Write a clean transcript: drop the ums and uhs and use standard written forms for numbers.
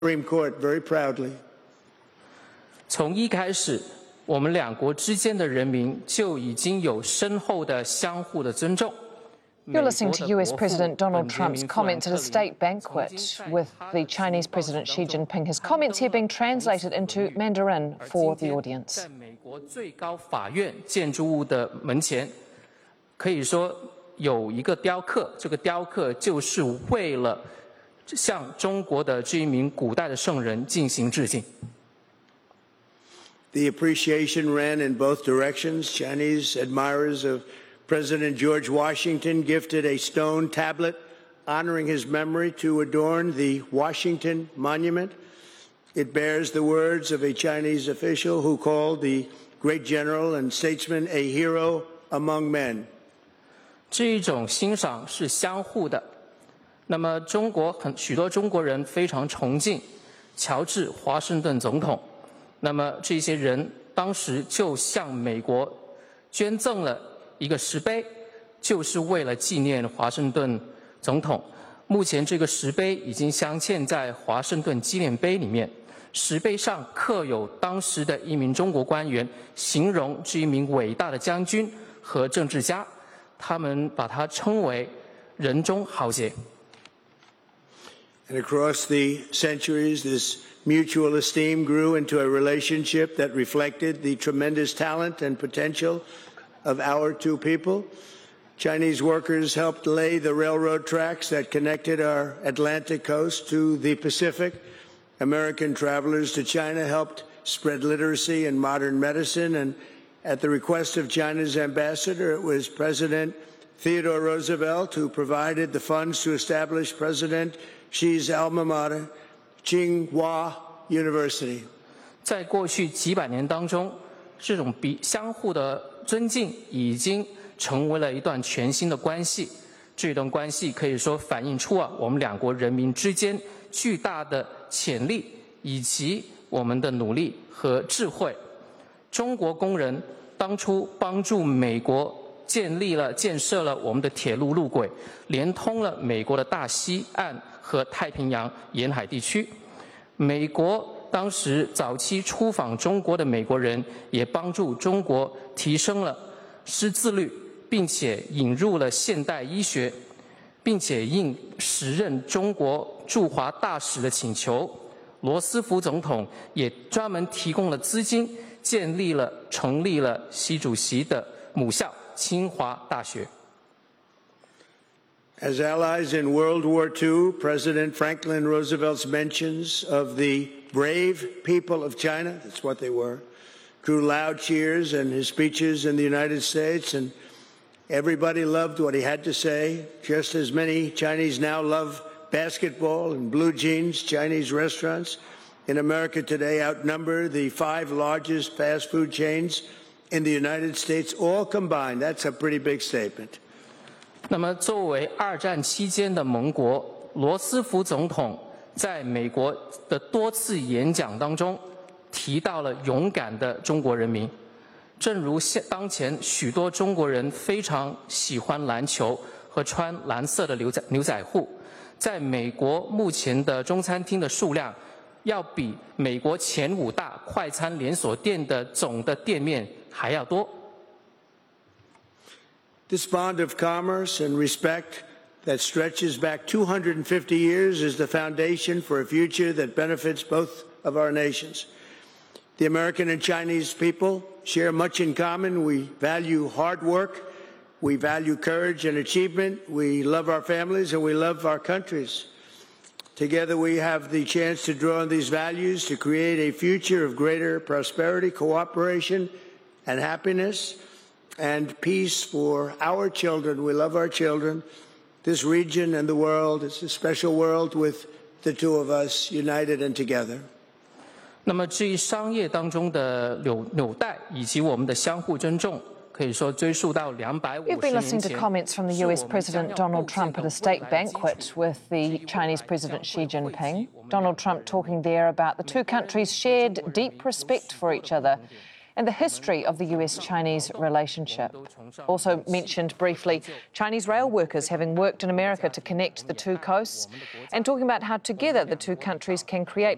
Supreme Court very proudly. 从一开始，我们两国之间的人民就已经有深厚的相互的尊重。 You're listening to US President Donald Trump's comments at a state banquet with the Chinese President Xi Jinping. His comments here being translated into Mandarin for the audience. 在美国最高法院建筑物的门前，可以说有一个雕刻，这个雕刻就是为了向中国的这一名古代的圣人进行致敬。 The appreciation ran in both directions. Chinese admirers of President George Washington gifted a stone tablet honoring his memory to adorn the Washington Monument. It bears the words of a Chinese official who called the great general and statesman a hero among men. 这一种欣赏是相互的。那么，许多中国人非常崇敬乔治·华盛顿总统。那么，这些人当时就向美国捐赠了一个石碑，就是为了纪念华盛顿总统。目前，这个石碑已经镶嵌在华盛顿纪念碑里面。石碑上刻有当时的一名中国官员形容这一名伟大的将军和政治家。 他们把它称为“人中豪杰”。 And across the centuries, this mutual esteem grew into a relationship that reflected the tremendous talent and potential of our two people. Chinese workers helped lay the railroad tracks that connected our Atlantic coast to the Pacific. American travelers to China helped spread literacy and modern medicine, and at the request of China's ambassador, it was President Theodore Roosevelt who provided the funds to establish President Xi's alma mater, Tsinghua University. 在过去几百年当中，这种相互的尊敬已经成为了一段全新的关系。这段关系可以说反映出我们两国人民之间巨大的潜力以及我们的努力和智慧。 中国工人当初帮助美国建设了我们的铁路路轨，连通了美国的大西岸和太平洋沿海地区。美国当时早期出访中国的美国人也帮助中国提升了识字率，并且引入了现代医学，并且应时任中国驻华大使的请求，罗斯福总统也专门提供了资金。 成立了习主席的母校清华大学。 As allies in World War II, President Franklin Roosevelt's mentions of the brave people of China, that's what they were, drew loud cheers in his speeches in the United States, and everybody loved what he had to say, just as many Chinese now love basketball and blue jeans, Chinese restaurants. In America today outnumber the 5 largest fast food chains in the United States, all combined. That's a pretty big statement. 那么，作为二战期间的盟国，罗斯福总统在美国的多次演讲当中提到了勇敢的中国人民。正如当前许多中国人非常喜欢篮球和穿蓝色的牛仔裤，在美国目前的中餐厅的数量。 要比美国前5大快餐连锁店的总的店面还要多。 This bond of commerce and respect that stretches back 250 years is the foundation for a future that benefits both of our nations. The American and Chinese people share much in common. We value hard work, we value courage and achievement, we love our families, and we love our countries. Together we have the chance to draw on these values to create a future of greater prosperity, cooperation, and happiness, and peace for our children. We love our children. This region and the world, it's a special world with the two of us united and together. 那么，至于商业当中的纽带以及我们的相互尊重。 We've been listening to comments from the US President Donald Trump at a state banquet with the Chinese President Xi Jinping. Donald Trump talking there about the two countries' shared deep respect for each other and the history of the US-Chinese relationship. Also mentioned briefly Chinese rail workers having worked in America to connect the two coasts and talking about how together the two countries can create